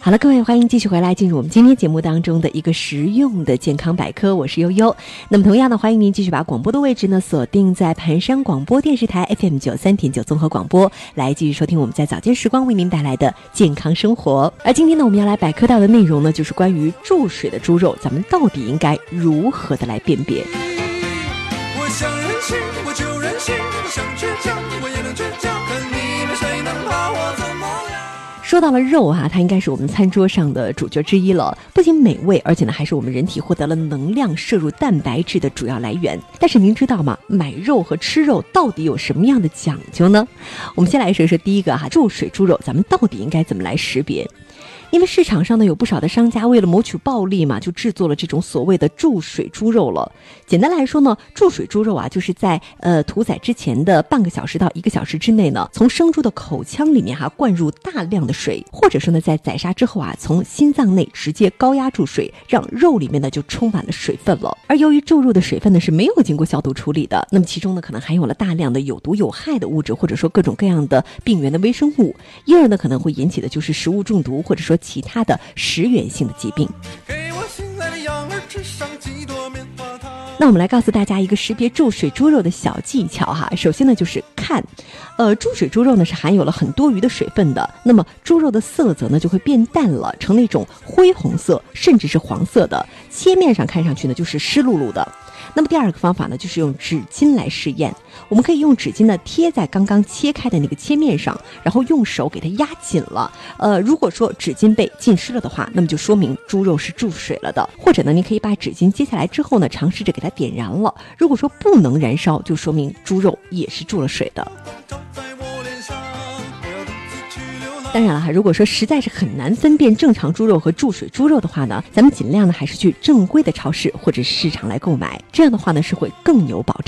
好了，各位，欢迎继续回来，进入我们今天节目当中的一个实用的健康百科，我是悠悠。那么同样的，欢迎您继续把广播的位置呢锁定在盘山广播电视台 FM93.9 综合广播，来继续收听我们在早间时光为您带来的健康生活。而今天呢，我们要来百科到的内容呢，就是关于注水的猪肉，咱们到底应该如何的来辨别？ 我想任性，我就任性，我想倔强，我也能倔强，看你们谁能把我怎么样。 说到了肉啊，它应该是我们餐桌上的主角之一了，不仅美味，而且呢还是我们人体获得了能量、摄入蛋白质的主要来源。但是您知道吗？买肉和吃肉到底有什么样的讲究呢？我们先来说说第一个注水猪肉，咱们到底应该怎么来识别？因为市场上呢有不少的商家为了谋取暴利嘛，就制作了这种所谓的注水猪肉了。简单来说呢，注水猪肉就是在屠宰之前的半个小时到1个小时之内呢，从生猪的口腔里面灌入大量的水，或者说呢在宰杀之后从心脏内直接高压注水，让肉里面呢就充满了水分了。而由于注入的水分呢是没有经过消毒处理的，那么其中呢可能含有了大量的有毒有害的物质，或者说各种各样的病原的微生物，因而呢可能会引起的就是食物中毒，或者说其他的食源性的疾病。那我们来告诉大家一个识别注水猪肉的小技巧首先呢就是看，注水猪肉呢是含有了很多余的水分的，那么猪肉的色泽呢就会变淡了，成那种灰红色甚至是黄色的，切面上看上去呢就是湿漉漉的。那么第二个方法呢，就是用纸巾来试验。我们可以用纸巾呢贴在刚刚切开的那个切面上，然后用手给它压紧了。如果说纸巾被浸湿了的话，那么就说明猪肉是注水了的。或者呢，你可以把纸巾揭下来之后呢，尝试着给它点燃了。如果说不能燃烧，就说明猪肉也是注了水的。当然了如果说实在是很难分辨正常猪肉和注水猪肉的话呢，咱们尽量呢还是去正规的超市或者市场来购买，这样的话呢是会更有保障。